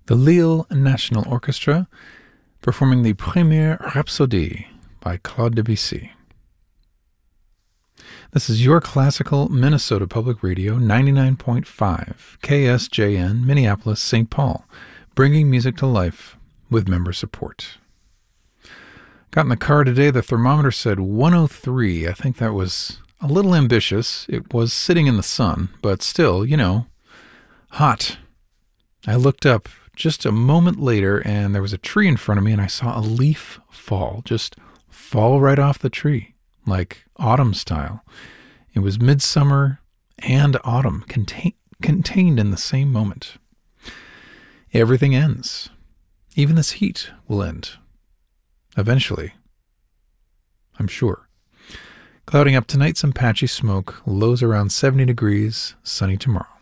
The Lille National Orchestra performing the Première Rhapsodie by Claude Debussy. This is your classical Minnesota Public Radio 99.5 KSJN Minneapolis St. Paul, bringing music to life with member support. Got in the car today, the thermometer said 103. I think that was a little ambitious. It was sitting in the sun, but still, hot. I looked up just a moment later, and there was a tree in front of me, and I saw a leaf fall, just fall right off the tree, like autumn style. It was midsummer and autumn contained in the same moment. Everything ends. Even this heat will end. Eventually. I'm sure. Clouding up tonight, some patchy smoke, lows around 70 degrees, sunny tomorrow.